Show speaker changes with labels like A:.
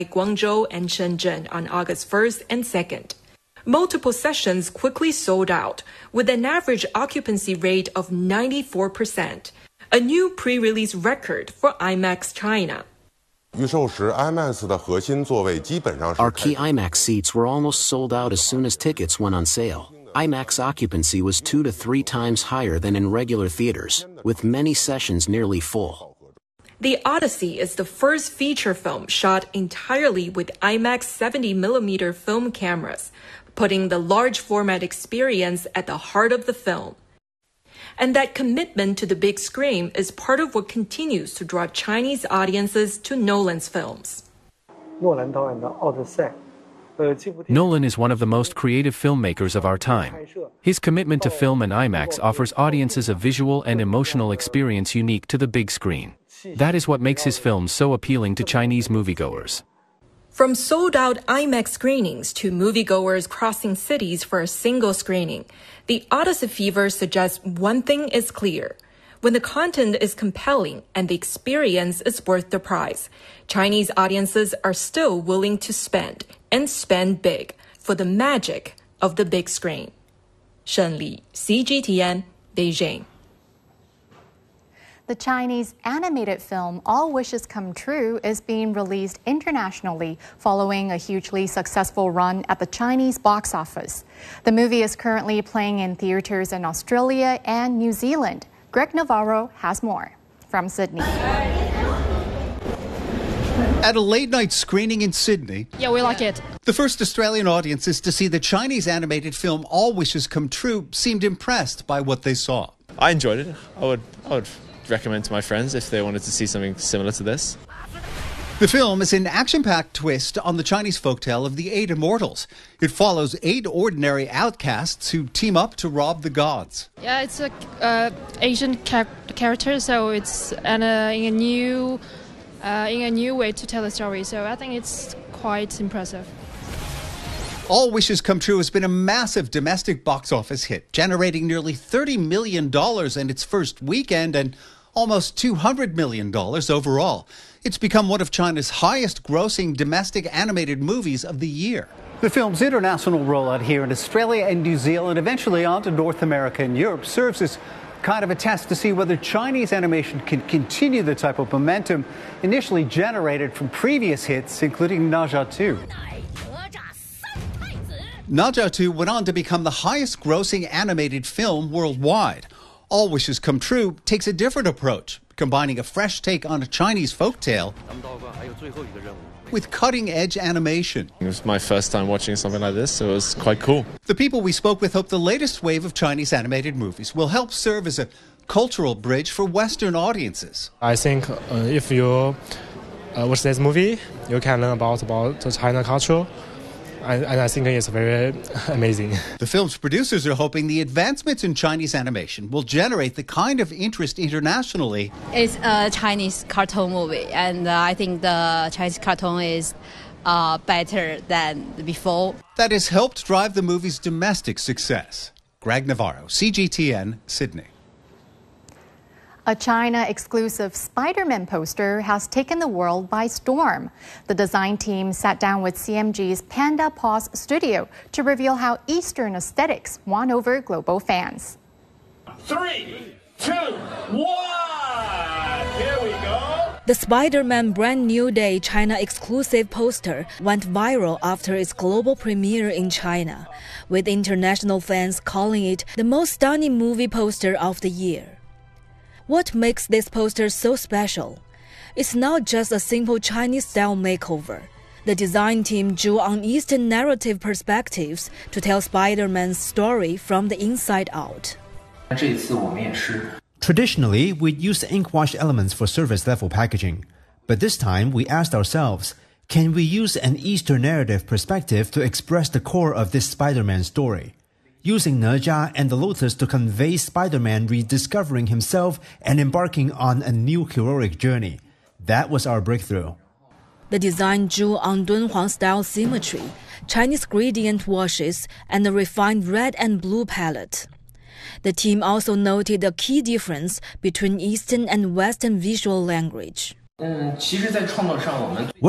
A: Guangzhou and Shenzhen on August 1st and 2nd. Multiple sessions quickly sold out, with an average occupancy rate of 94%, a new pre-release record for IMAX China.
B: Our
C: key IMAX seats were almost sold out as soon as tickets went on sale. IMAX occupancy was 2 to 3 times higher than in regular theaters, with many sessions nearly full.
A: The Odyssey is the first feature film shot entirely with IMAX 70mm film cameras, putting the large format experience at the heart of the film. And that commitment to the big screen is part of what continues to draw Chinese audiences to Nolan's films.
D: Nolan is one of the most creative filmmakers of our time. His commitment to film and IMAX offers audiences a visual and emotional experience unique to the big screen. That is what makes his films so appealing to Chinese moviegoers.
A: From sold-out IMAX screenings to moviegoers crossing cities for a single screening, the Odyssey fever suggests one thing is clear. When the content is compelling and the experience is worth the price, Chinese audiences are still willing to spend, and spend big, for the magic of the big screen. Shen Li, CGTN, Beijing.
E: The Chinese animated film All Wishes Come True is being released internationally following a hugely successful run at the Chinese box office. The movie is currently playing in theaters in Australia and New Zealand. Greg Navarro has more from Sydney.
F: At a late-night screening in Sydney,
G: yeah, we like it.
F: The first Australian audiences to see the Chinese animated film All Wishes Come True seemed impressed by what they saw.
H: I enjoyed it. I would recommend to my friends if they wanted to see something similar to this.
F: The film is an action-packed twist on the Chinese folktale of the 8 Immortals. It follows 8 ordinary outcasts who team up to rob the gods.
G: Yeah, it's an Asian character, so it's in a new way to tell the story. So I think it's quite impressive.
F: All Wishes Come True has been a massive domestic box office hit, generating nearly $30 million in its first weekend and almost $200 million overall. It's become one of China's highest-grossing domestic animated movies of the year.
I: The film's international rollout here in Australia and New Zealand, eventually on to North America and Europe, serves as kind of a test to see whether Chinese animation can continue the type of momentum initially generated from previous hits, including Ne Zha 2.
F: Ne Zha 2 went on to become the highest-grossing animated film worldwide. All Wishes Come True takes a different approach, combining a fresh take on a Chinese folktale with cutting-edge animation.
H: It was my first time watching something like this, so it was quite cool.
F: The people we spoke with hope the latest wave of Chinese animated movies will help serve as a cultural bridge for Western audiences.
J: I think if you watch this movie, you can learn about the China culture. And I think it's very amazing.
F: The film's producers are hoping the advancements in Chinese animation will generate the kind of interest internationally.
K: It's a Chinese cartoon movie, and I think the Chinese cartoon is better than before.
F: That has helped drive the movie's domestic success. Greg Navarro, CGTN, Sydney.
E: A China-exclusive Spider-Man poster has taken the world by storm. The design team sat down with CMG's Panda Paws studio to reveal how Eastern aesthetics won over global fans.
L: 3, 2, 1, here we go.
M: The Spider-Man Brand New Day China-exclusive poster went viral after its global premiere in China, with international fans calling it the most stunning movie poster of the year. What makes this poster so special? It's not just a simple Chinese-style makeover. The design team drew on Eastern narrative perspectives to tell Spider-Man's story from the inside out.
N: Traditionally, we'd use ink-wash elements for surface-level packaging. But this time, we asked ourselves, can we use an Eastern narrative perspective to express the core of this Spider-Man story? Using Ne Zha and the Lotus to convey Spider-Man rediscovering himself and embarking on a new heroic journey. That was our breakthrough.
M: The design drew on Dunhuang-style symmetry, Chinese gradient washes, and a refined red and blue palette. The team also noted a key difference between Eastern and Western visual language.